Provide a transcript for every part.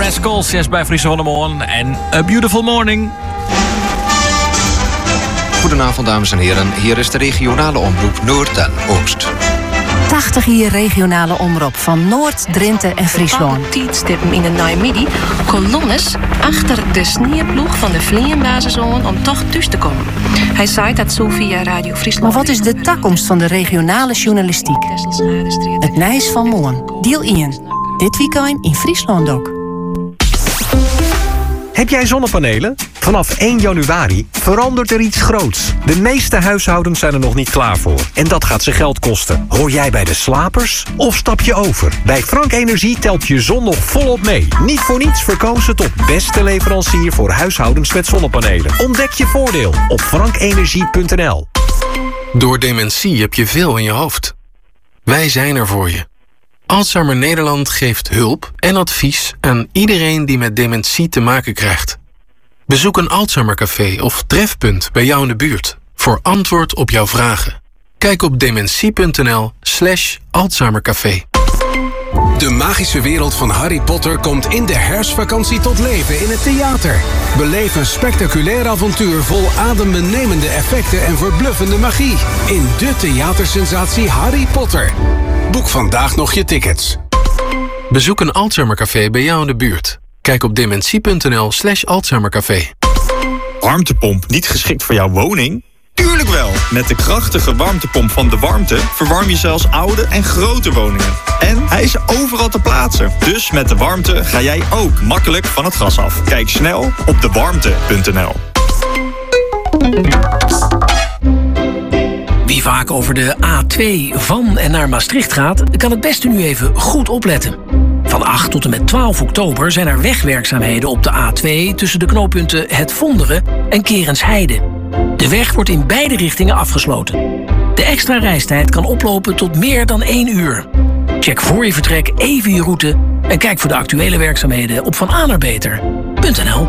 Rascals, yes, bij Friese van der Moorn en A Beautiful Morning. Goedenavond, dames en heren. Hier is de regionale omroep Noord en Oost. 80 hier regionale omroep van Noord, Drenthe en Friesland. Tijdstippen in de Nijmiddag. Kolonnes achter de sneeuwploeg van de Vleenbasiszone om toch thuis te komen. Hij zei dat zo via Radio Friesland. Maar wat is de toekomst van de regionale journalistiek? Het Nijs van Moorn. Deel 1. Dit weekend in Friesland ook. Heb jij zonnepanelen? Vanaf 1 januari verandert er iets groots. De meeste huishoudens zijn er nog niet klaar voor. En dat gaat ze geld kosten. Hoor jij bij de slapers of stap je over? Bij Frank Energie telt je zon nog volop mee. Niet voor niets verkozen tot beste leverancier voor huishoudens met zonnepanelen. Ontdek je voordeel op frankenergie.nl. Door dementie heb je veel in je hoofd. Wij zijn er voor je. Alzheimer Nederland geeft hulp en advies aan iedereen die met dementie te maken krijgt. Bezoek een Alzheimercafé of trefpunt bij jou in de buurt voor antwoord op jouw vragen. Kijk op dementie.nl/Alzheimercafé. De magische wereld van Harry Potter komt in de herfstvakantie tot leven in het theater. Beleef een spectaculair avontuur vol adembenemende effecten en verbluffende magie in de theatersensatie Harry Potter. Boek vandaag nog je tickets. Bezoek een Alzheimercafé bij jou in de buurt. Kijk op dementie.nl/Alzheimercafé. Warmtepomp niet geschikt voor jouw woning? Tuurlijk wel! Met de krachtige warmtepomp van De Warmte verwarm je zelfs oude en grote woningen. En hij is overal te plaatsen. Dus met De Warmte ga jij ook makkelijk van het gas af. Kijk snel op dewarmte.nl. Wie vaak over de A2 van en naar Maastricht gaat, kan het beste nu even goed opletten. Van 8 tot en met 12 oktober zijn er wegwerkzaamheden op de A2 tussen de knooppunten Het Vonderen en Kerensheide. De weg wordt in beide richtingen afgesloten. De extra reistijd kan oplopen tot meer dan 1 uur. Check voor je vertrek even je route en kijk voor de actuele werkzaamheden op vananerbeter.nl.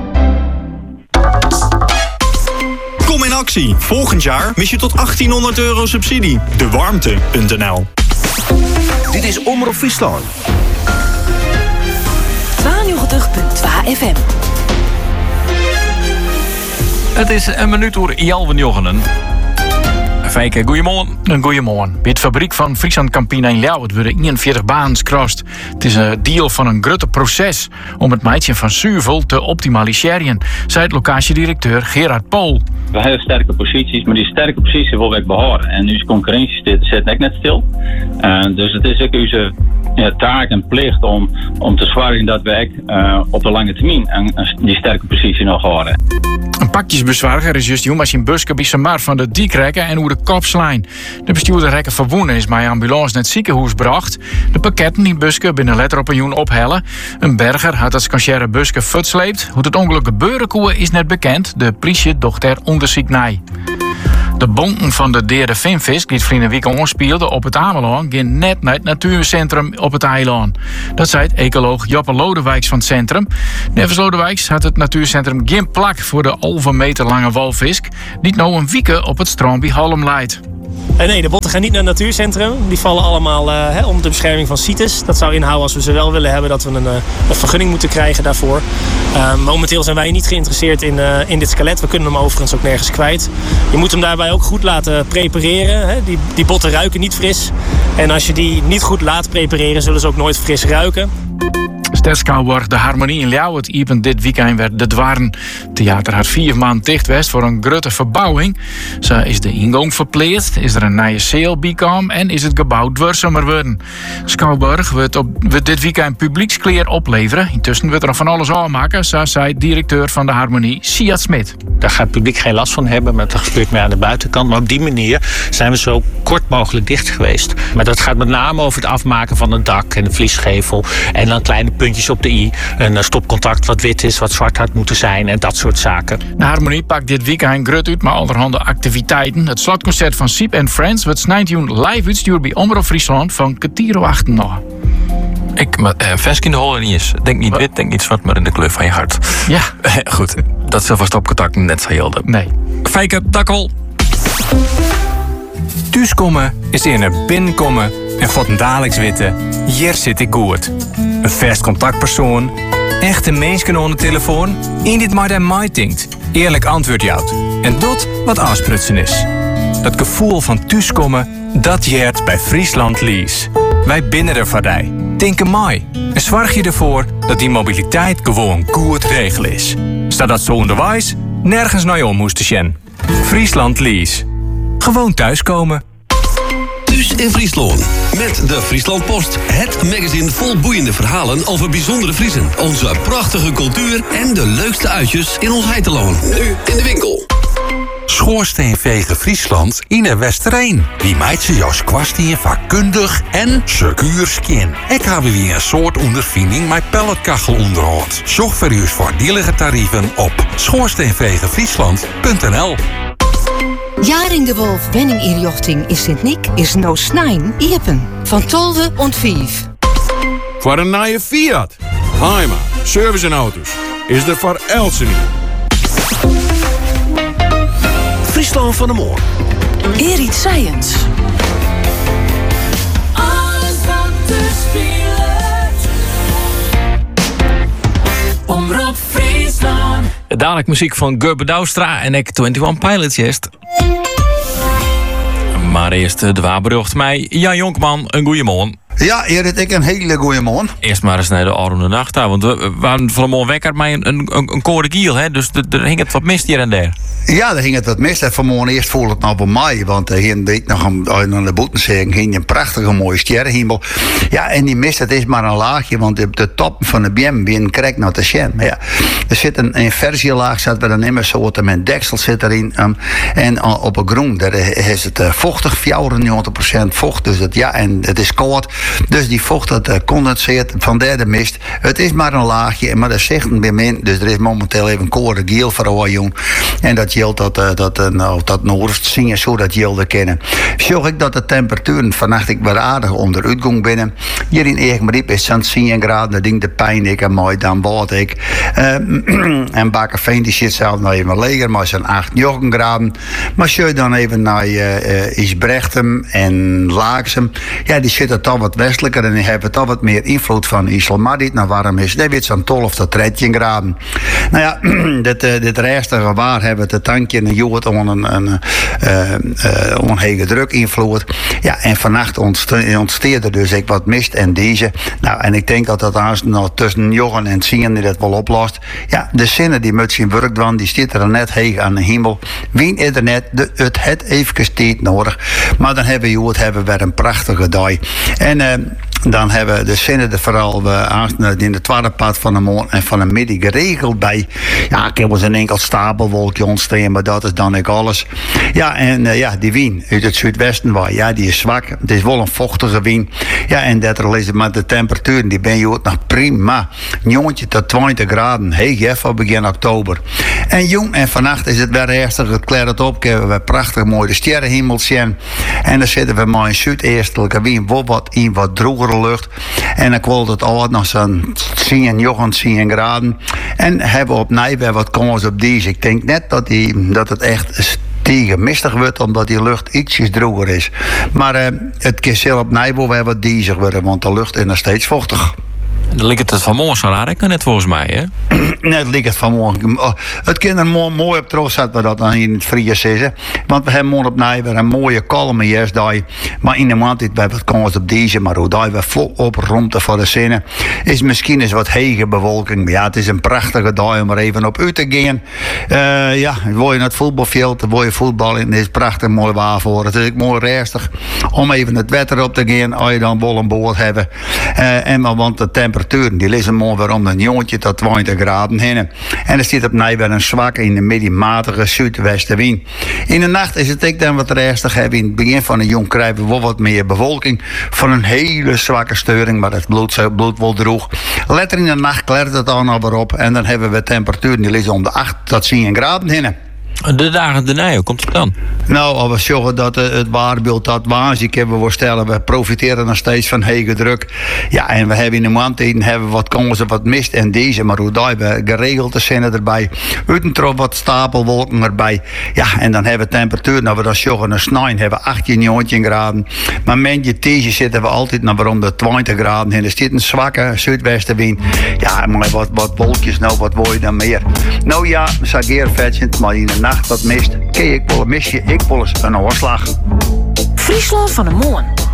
Kom in actie. Volgend jaar mis je tot €1800 subsidie. Dewarmte.nl. Dit is Omroep Friesland. 92.2 FM. Het is een minuut door Jalven Joggenen. Fijke, goeiemorgen. Een goeiemorgen. Bij de fabriek van Friesland Campina in Ljouwert worden 41 baans krast. Het is een deel van een grote proces om het meidje van Zuurvel te optimaliseren, zei het locatiedirecteur Gerard Pool. We hebben sterke posities, maar die sterke posities willen we behouden. En nu is concurrentie zit net stil. Dus het is ook onze taak en plicht om te zorgen dat we op de lange termijn die sterke positie nog houden. Een pakjesbezorger is juist jongens in Buske bij Samar van de Diekrekken en hoe de kopslijn. De bestuurder Rekke Verwoenen is met ambulance naar het ziekenhuis gebracht. De pakketten in Buske binnen letter op een joen ophellen. Een berger had het scanchère Buske futsleept. Hoe het ongeluk gebeuren koe is net bekend. De politie docht er onderzoek naar. De bonken van de derde vinvis die het vrienden weekend onspielde op het Ameland gaan net naar het natuurcentrum op het eiland. Dat zei het ecoloog Joppe Lodewijks van het centrum. Nevens Lodewijks had het natuurcentrum geen plak voor de 11 meter lange walvisk die nou een week op het strand bij Halm leidt. Nee, de botten gaan niet naar het natuurcentrum. Die vallen allemaal onder de bescherming van CITES. Dat zou inhouden als we ze wel willen hebben dat we een vergunning moeten krijgen daarvoor. Momenteel zijn wij niet geïnteresseerd in dit skelet. We kunnen hem overigens ook nergens kwijt. Je moet hem daarbij ook goed laten prepareren. Hè. Die botten ruiken niet fris. En als je die niet goed laat prepareren, zullen ze ook nooit fris ruiken. Stadsschouwburg De Harmonie in Ljouwert opent dit weekend weer de Dwarren. Het theater had 4 maanden dicht geweest voor een grote verbouwing. Zo is de ingang verpleegd, is er een nieuwe sale bijkom en is het gebouw dwarsamer worden. Schouwburg wordt dit weekend publiekskleer opleveren. Intussen wordt er van alles aanmaken, zo zei directeur van De Harmonie, Siad Smit. Daar gaat het publiek geen last van hebben, maar dat gebeurt meer aan de buitenkant. Maar op die manier zijn we zo kort mogelijk dicht geweest. Maar dat gaat met name over het afmaken van het dak en de vliesgevel en dan kleine puntjes op de i. Een stopcontact wat wit is, wat zwart had moeten zijn en dat soort zaken. De Harmonie pakt dit weekend grut uit met allerhande activiteiten. Het slotconcert van Siep en Friends wordt 19 live uitstuurd bij Omroep Friesland van Ketiro 8 nog. Vesk in de hol en is. Denk niet wit, denk niet zwart, maar in de kleur van je hart. Ja. Goed, dat zal van stopcontact net zo heel. Nee. Fijke, dakkel. Thuiskomen is in er binnenkomen en voor een dagelijks weten. Hier zit ik goed. Een vast contactpersoon, Echte mensen aan de telefoon? In dit maar dan mij denkt. Eerlijk antwoord jouwt. En dat wat aansprutsen is. Dat gevoel van thuiskomen, dat jeert bij Friesland Lease. Wij binnen er voor jij. Denken mij. En zorg je ervoor dat die mobiliteit gewoon goed regel is. Staat dat zo onderwijs? Nergens naar je om moesten sjen. Friesland Lease. Gewoon thuiskomen. Thuis in Friesland. Met de Friesland Post. Het magazine vol boeiende verhalen over bijzondere Friesen. Onze prachtige cultuur en de leukste uitjes in ons heiteloon. Nu in de winkel. Schoorsteenvegen Friesland in de Westereen. Die meid ze jouw kwastien vakkundig en secuur skin. Ik heb weer een soort ondervinding met pelletkachel onderhoud. Zorg voor uw voordielige tarieven op schoorsteenvegenfriesland.nl. Jaring de Wolf Wenninginrichting in Sint-Niek is no snijn iepen. Van Tolwe ont 5. Voor een nieuwe Fiat, Heima, service en auto's is er voor Elsen. Friesland van de Moor. Erit Science. Alles wat te spelen. Omroep Friesland. Dadelijk muziek van Gerbe Douwstra en ik 21 Pilots jest. Maar eerst de waarberucht mij. Jan Jonkman, een goeie morgen. Ja, Erik, ik een hele goeie morgen. Eerst maar eens naar de Oranje Nacht, want we waren vanmorgen wekker met een korengiel, hè? Dus er hing het wat mist hier en daar. Ja, er hing het wat mist. En vanmorgen eerst voelde het nou bij mij, want hier deed nog aan de boetenzegen ging een prachtige mooie sterrenhemel. Ja, en die mist, het is maar een laagje, want de top van de BM weer krijgt naar de sjen. Ja, er zit een inversielaag, zat er dan immer zo, met deksel zit erin. En op een groen, daar is het vochtig, 94% vocht. Dus het, ja, en het is koud. Dus die vocht, dat condenseert, vandaar de mist. Het is maar een laagje, maar dat zegt een weer min. Dus er is momenteel even korengiel voor een jong. En dat geldt dat noordoost zingen, zo dat geldt kennen. Zorg ik dat de temperaturen vannacht ik weer aardig onder uitgang binnen. Hier in Egenbriep is het 10 graden, dat ding de pijn ik en mooi, dan bood ik. En Bakkeveen die zit zelf nog even leger, maar zijn 8, 9 graden. Maar als je dan even naar Isbrechtem en Laaksem, ja, die zitten toch wat westelijker en die hebben toch wat meer invloed van IJsland. Maar dit nou warm is, dat wordt zo'n 12 tot 13 graden. Nou ja, dit restige waar hebben we het tankje en jood om een hege druk invloed. Ja, en vannacht ontsteerde dus ik wat mist en deze. Nou, en ik denk dat dat nou tussen Jochen en Zien die dat wel oplost. Ja, de zinnen die met zijn werk doen, die zit er net heeg aan de hemel. Wien is er net, het even tijd nodig. Maar dan hebben we weer een prachtige dag. En dan hebben de zinnen er vooral in de tweede part van de morgen en van de middag geregeld bij. Ja, ik heb wel een enkel stapelwolkje ontstaan, maar dat is dan ook alles. Ja, en die wind uit het zuidwesten waar, ja, die is zwak. Het is wel een vochtige wind. Ja, en dat er is met de temperaturen, die ben je ook nog prima. Jongetje tot 20 graden, heeg van begin oktober. En jong, en vannacht is het weer ernstig, het klart op. We hebben we prachtig mooi de sterrenhemel zien. En dan zitten we maar in zuideestelijke wind, wat drogere lucht. En dan kwam het al nog zo'n 10 graden. En hebben we opnieuw weer wat kans op deze. Ik denk net dat het echt tegen mistig wordt, omdat die lucht ietsjes droger is. Maar het kan zelf opnieuw weer wat diesig worden, want de lucht is nog steeds vochtig. Dan lijkt het vanmorgen zo raar, ik net volgens mij, hè? Nee, het lijkt het vanmorgen. Het kan er mooi op terug zetten we dat dan hier in het Fries is. Hè? Want we hebben morgen opnieuw weer een mooie, kalme jaarsdag. Maar in de maand we hebben wat kans op deze. Maar hoe daar we volop rondte voor de zinnen. Is misschien eens wat hege bewolking. Maar ja, het is een prachtige dag om er even op uit te gaan. Ja, wil je naar het voetbalveld, dan wil je voetbal in. Het is prachtig mooi waar voor. Het is ook mooi rustig om even het wetter op te gaan. Als je dan wel een boord hebben. Want de temperatuur die liggen mooi weer om een jongetje tot 20 graden heen. En er zit opnieuw weer een zwakke in de middenmatige zuidwestenwind. In de nacht is het ook dan wat rustig. In het begin van de jong krijgen we wel wat meer bewolking van een hele zwakke steuring, maar het bloed wel droeg. Later in de nacht klart het dan al weer op en dan hebben we temperaturen die liggen om de 8 tot 10 graden heen. De dagen daarna, hoe komt het dan? Nou, als we zorgen dat het waarbeeld dat waanzinnig hebben we stellen. We profiteren nog steeds van hege druk. Ja, en we hebben in de maandtijden hebben we wat kansen, wat mist en deze. Maar hoe daar we geregeld zinnen erbij. Uitentrop wat stapelwolken erbij. Ja, en dan hebben we temperatuur. Nou, we dan zorgen naar snijn hebben we 18, 19 graden. Maar mentje deze zitten we altijd naar rond de 20 graden. En er zit een zwakke zuidwestenwind. Ja, maar wat wolkjes nou, wat wil je dan meer? Nou ja, sageervetjend, maar in de nacht wat mist. Kijk, ik wil een misje, ik wil eens een oorslag. Friesland van de Moon.